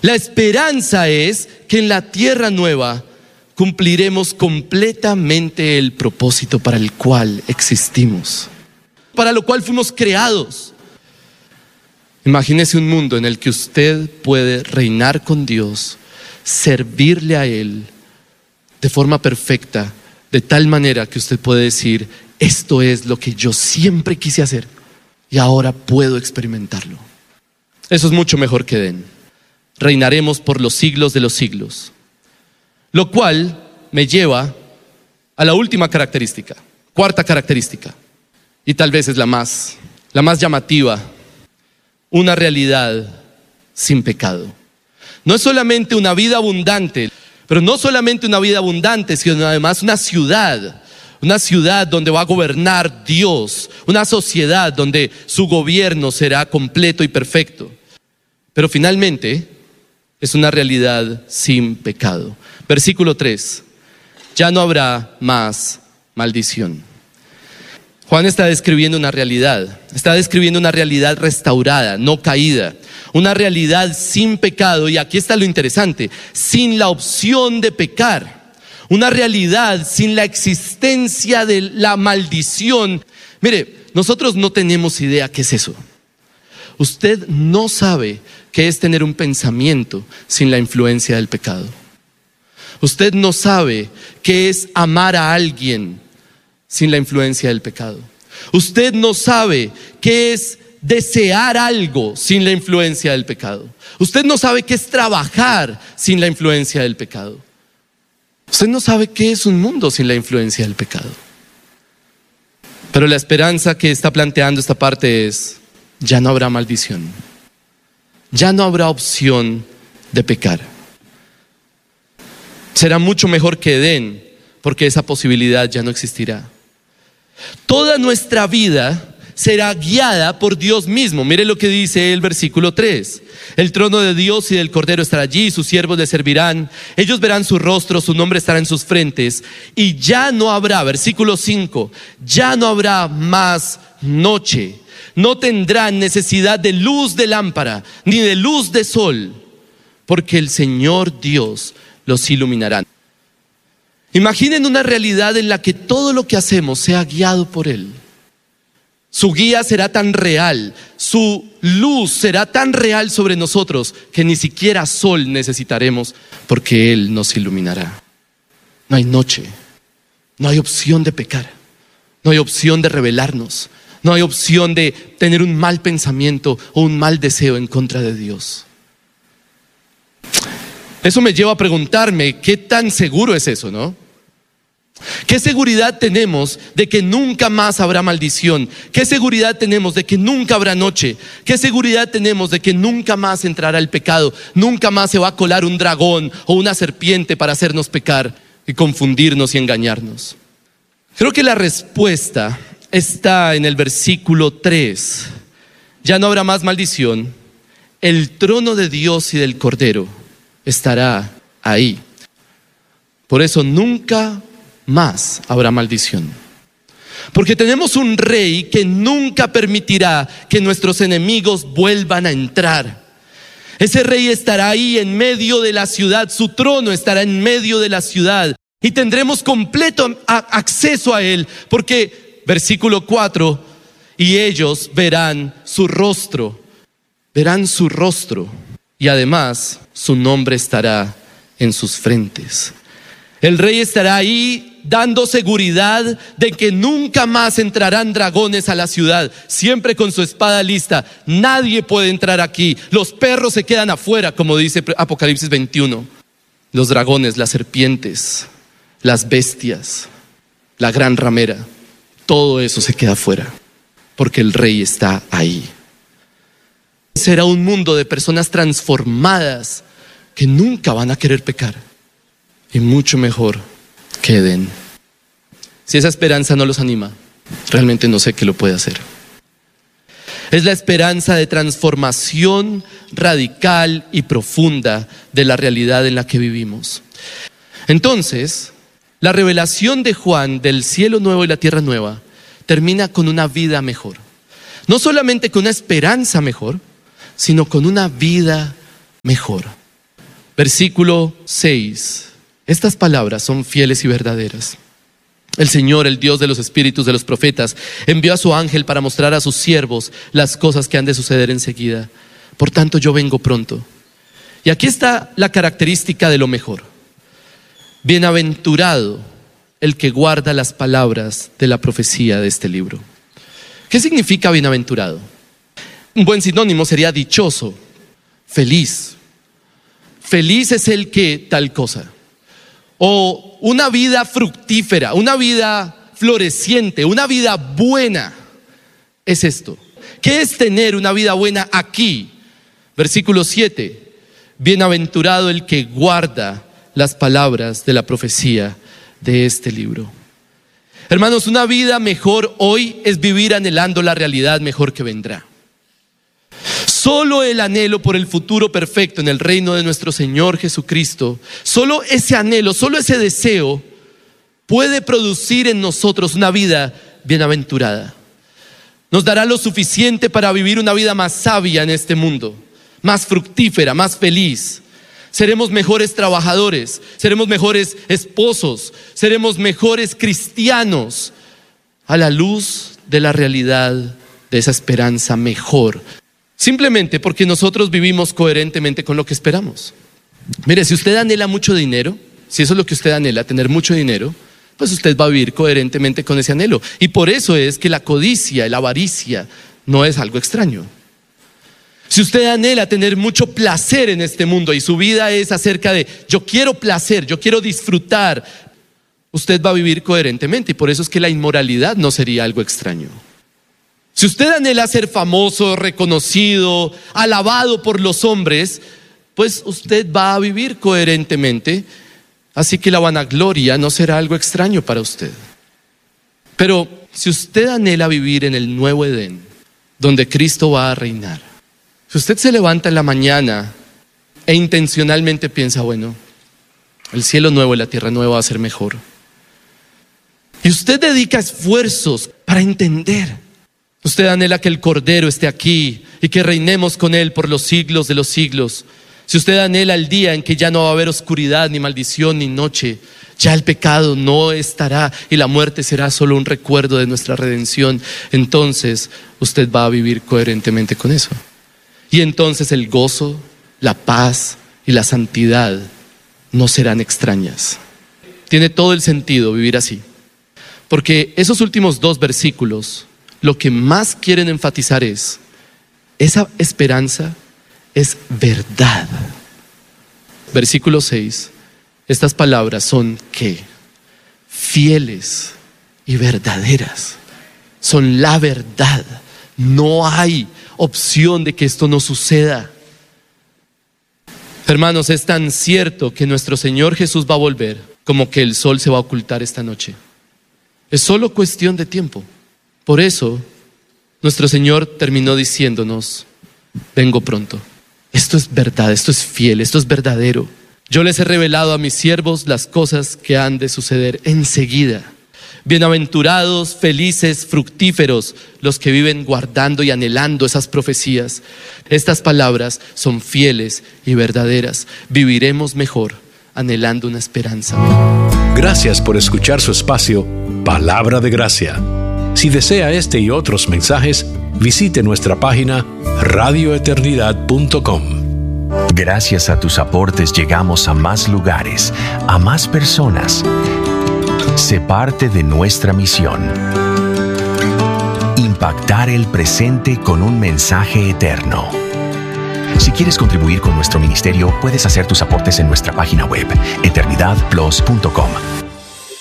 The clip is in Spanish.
La esperanza es que en la tierra nueva cumpliremos completamente el propósito para el cual existimos, para lo cual fuimos creados. Imagínese un mundo en el que usted puede reinar con Dios, servirle a Él de forma perfecta, de tal manera que usted puede decir: esto es lo que yo siempre quise hacer y ahora puedo experimentarlo. Eso es mucho mejor que Edén. Reinaremos por los siglos de los siglos. Lo cual me lleva a la última característica, cuarta característica, y tal vez es la más llamativa: una realidad sin pecado. No es solamente una vida abundante, pero no solamente una vida abundante, sino además una ciudad donde va a gobernar Dios, una sociedad donde su gobierno será completo y perfecto. Pero finalmente es una realidad sin pecado. Versículo 3: ya no habrá más maldición. Juan está describiendo una realidad restaurada, no caída, una realidad sin pecado, y aquí está lo interesante: sin la opción de pecar, una realidad sin la existencia de la maldición. Mire, nosotros no tenemos idea qué es eso. Usted no sabe qué es tener un pensamiento sin la influencia del pecado. Usted no sabe qué es amar a alguien sin la influencia del pecado. Usted no sabe qué es desear algo sin la influencia del pecado. Usted no sabe qué es trabajar sin la influencia del pecado. Usted no sabe qué es un mundo sin la influencia del pecado. Pero la esperanza que está planteando esta parte es: ya no habrá maldición. Ya no habrá opción de pecar. Será mucho mejor que Edén, porque esa posibilidad ya no existirá. Toda nuestra vida será guiada por Dios mismo. Mire lo que dice el versículo 3: el trono de Dios y del Cordero estará allí, sus siervos le servirán, ellos verán su rostro, su nombre estará en sus frentes, y ya no habrá, versículo 5, ya no habrá más noche. No tendrán necesidad de luz de lámpara, ni de luz de sol, porque el Señor Dios los iluminará. Imaginen una realidad en la que todo lo que hacemos sea guiado por Él. Su guía será tan real, su luz será tan real sobre nosotros, que ni siquiera sol necesitaremos, porque Él nos iluminará. No hay noche, no hay opción de pecar, no hay opción de rebelarnos, no hay opción de tener un mal pensamiento o un mal deseo en contra de Dios. Eso me lleva a preguntarme: ¿qué tan seguro es eso, no? ¿Qué seguridad tenemos de que nunca más habrá maldición? ¿Qué seguridad tenemos de que nunca habrá noche? ¿Qué seguridad tenemos de que nunca más entrará el pecado? Nunca más se va a colar un dragón o una serpiente para hacernos pecar y confundirnos y engañarnos. Creo que la respuesta está en el versículo 3. Ya no habrá más maldición. El trono de Dios y del Cordero estará ahí. Por eso nunca más habrá maldición. Porque tenemos un rey que nunca permitirá que nuestros enemigos vuelvan a entrar. Ese rey estará ahí en medio de la ciudad, su trono estará en medio de la ciudad y tendremos completo acceso a él, porque versículo 4: y ellos verán su rostro y además su nombre estará en sus frentes. El rey estará ahí dando seguridad de que nunca más entrarán dragones a la ciudad, siempre con su espada lista. Nadie puede entrar aquí. Los perros se quedan afuera, como dice Apocalipsis 21. Los dragones, las serpientes, las bestias, la gran ramera, todo eso se queda afuera, porque el rey está ahí. Será un mundo de personas transformadas que nunca van a querer pecar, y mucho mejor que Edén. Si esa esperanza no los anima, realmente no sé qué lo puede hacer. Es la esperanza de transformación radical y profunda de la realidad en la que vivimos. Entonces, la revelación de Juan del cielo nuevo y la tierra nueva termina con una vida mejor. No solamente con una esperanza mejor, sino con una vida mejor. Versículo 6. Estas palabras son fieles y verdaderas. El Señor, el Dios de los espíritus de los profetas, envió a su ángel para mostrar a sus siervos las cosas que han de suceder enseguida. Por tanto, yo vengo pronto. Y aquí está la característica de lo mejor. Bienaventurado el que guarda las palabras de la profecía de este libro. ¿Qué significa bienaventurado? Un buen sinónimo sería dichoso, feliz. Feliz es el que tal cosa. O una vida fructífera, una vida floreciente, una vida buena. Es esto. ¿Qué es tener una vida buena aquí? Versículo 7. Bienaventurado el que guarda las palabras de la profecía de este libro. Hermanos, una vida mejor hoy es vivir anhelando la realidad mejor que vendrá. Solo el anhelo por el futuro perfecto en el reino de nuestro Señor Jesucristo, solo ese anhelo, solo ese deseo puede producir en nosotros una vida bienaventurada. Nos dará lo suficiente para vivir una vida más sabia en este mundo, más fructífera, más feliz. Seremos mejores trabajadores, seremos mejores esposos, seremos mejores cristianos a la luz de la realidad de esa esperanza mejor. Simplemente porque nosotros vivimos coherentemente con lo que esperamos. Mire, si usted anhela mucho dinero, si eso es lo que usted anhela, tener mucho dinero, pues usted va a vivir coherentemente con ese anhelo. Y por eso es que la codicia y la avaricia no es algo extraño. Si usted anhela tener mucho placer en este mundo y su vida es acerca de yo quiero placer, yo quiero disfrutar, usted va a vivir coherentemente y por eso es que la inmoralidad no sería algo extraño. Si usted anhela ser famoso, reconocido, alabado por los hombres, pues usted va a vivir coherentemente, así que la vanagloria no será algo extraño para usted. Pero si usted anhela vivir en el nuevo Edén, donde Cristo va a reinar, si usted se levanta en la mañana e intencionalmente piensa, bueno, el cielo nuevo y la tierra nueva va a ser mejor, y usted dedica esfuerzos para entender, usted anhela que el Cordero esté aquí y que reinemos con Él por los siglos de los siglos. Si usted anhela el día en que ya no va a haber oscuridad, ni maldición, ni noche, ya el pecado no estará y la muerte será solo un recuerdo de nuestra redención, entonces usted va a vivir coherentemente con eso. Y entonces el gozo, la paz y la santidad no serán extrañas. Tiene todo el sentido vivir así. Porque esos últimos 2 versículos lo que más quieren enfatizar es, esa esperanza es verdad. Versículo 6, estas palabras son ¿qué? Fieles y verdaderas. Son la verdad. No hay opción de que esto no suceda. Hermanos, es tan cierto que nuestro Señor Jesús va a volver como que el sol se va a ocultar esta noche. Es solo cuestión de tiempo. Por eso, nuestro Señor terminó diciéndonos, vengo pronto. Esto es verdad, esto es fiel, esto es verdadero. Yo les he revelado a mis siervos las cosas que han de suceder enseguida. Bienaventurados, felices, fructíferos, los que viven guardando y anhelando esas profecías. Estas palabras son fieles y verdaderas. Viviremos mejor, anhelando una esperanza mejor. Gracias por escuchar su espacio, Palabra de Gracia. Si desea este y otros mensajes, visite nuestra página radioeternidad.com. Gracias a tus aportes llegamos a más lugares, a más personas. Sé parte de nuestra misión. Impactar el presente con un mensaje eterno. Si quieres contribuir con nuestro ministerio, puedes hacer tus aportes en nuestra página web, eternidadplus.com.